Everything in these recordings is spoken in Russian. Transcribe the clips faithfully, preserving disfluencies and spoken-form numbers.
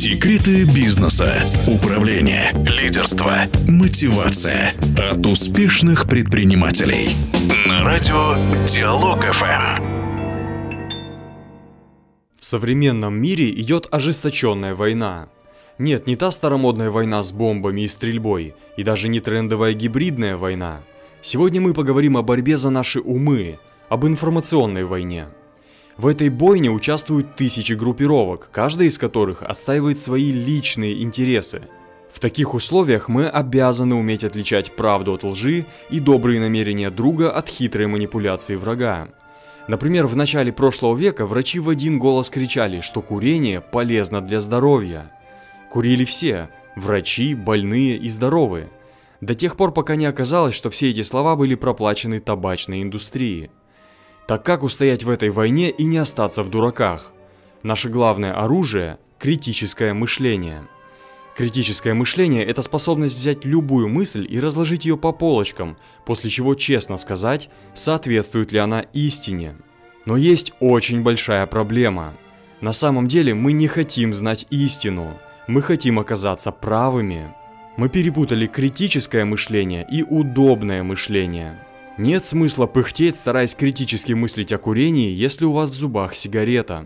Секреты бизнеса, управления, лидерства, мотивация от успешных предпринимателей. На радио Диалог эф эм. В современном мире идет ожесточенная война. Нет, не та старомодная война с бомбами и стрельбой, и даже не трендовая гибридная война. Сегодня мы поговорим о борьбе за наши умы, об информационной войне. В этой бойне участвуют тысячи группировок, каждая из которых отстаивает свои личные интересы. В таких условиях мы обязаны уметь отличать правду от лжи и добрые намерения друга от хитрой манипуляции врага. Например, в начале прошлого века врачи в один голос кричали, что курение полезно для здоровья. Курили все – врачи, больные и здоровые. До тех пор, пока не оказалось, что все эти слова были проплачены табачной индустрией. Так как устоять в этой войне и не остаться в дураках? Наше главное оружие – критическое мышление. Критическое мышление – это способность взять любую мысль и разложить ее по полочкам, после чего честно сказать, соответствует ли она истине. Но есть очень большая проблема. На самом деле мы не хотим знать истину, мы хотим оказаться правыми. Мы перепутали критическое мышление и удобное мышление. Нет смысла пыхтеть, стараясь критически мыслить о курении, если у вас в зубах сигарета.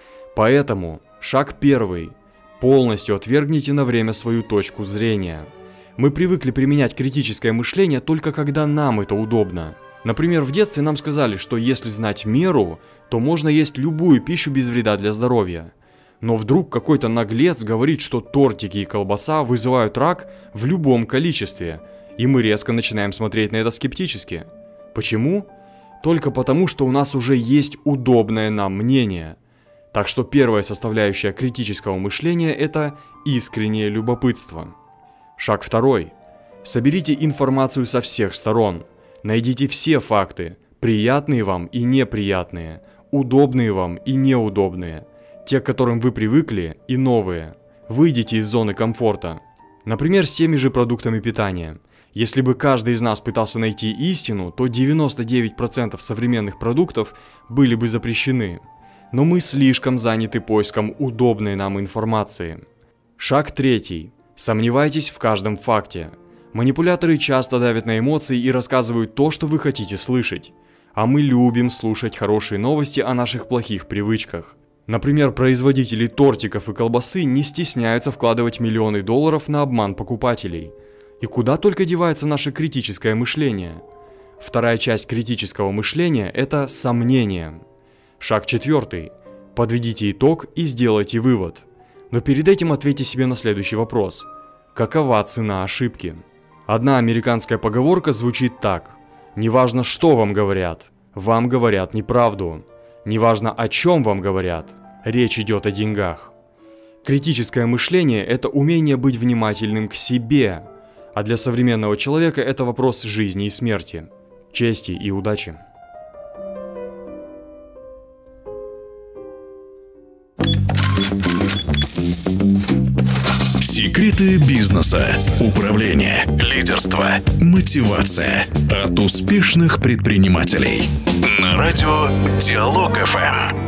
Поэтому шаг первый. Полностью отвергните на время свою точку зрения. Мы привыкли применять критическое мышление только когда нам это удобно. Например, в детстве нам сказали, что если знать меру, то можно есть любую пищу без вреда для здоровья. Но вдруг какой-то наглец говорит, что тортики и колбаса вызывают рак в любом количестве, и мы резко начинаем смотреть на это скептически. Почему? Только потому, что у нас уже есть удобное нам мнение. Так что первая составляющая критического мышления – это искреннее любопытство. Шаг второй. Соберите информацию со всех сторон. Найдите все факты, приятные вам и неприятные, удобные вам и неудобные, те, к которым вы привыкли, и новые. Выйдите из зоны комфорта. Например, с теми же продуктами питания. Если бы каждый из нас пытался найти истину, то девяносто девять процентов современных продуктов были бы запрещены. Но мы слишком заняты поиском удобной нам информации. Шаг третий. Сомневайтесь в каждом факте. Манипуляторы часто давят на эмоции и рассказывают то, что вы хотите слышать. А мы любим слушать хорошие новости о наших плохих привычках. Например, производители тортиков и колбасы не стесняются вкладывать миллионы долларов на обман покупателей. И куда только девается наше критическое мышление? Вторая часть критического мышления – это сомнение. Шаг четвертый. Подведите итог и сделайте вывод. Но перед этим ответьте себе на следующий вопрос. Какова цена ошибки? Одна американская поговорка звучит так. Неважно, что вам говорят, вам говорят неправду. Неважно, о чем вам говорят, речь идет о деньгах. Критическое мышление – это умение быть внимательным к себе. А для современного человека это вопрос жизни и смерти, чести и удачи. Секреты бизнеса, управления, лидерства, мотивация от успешных предпринимателей. На радио Диалог эф эм.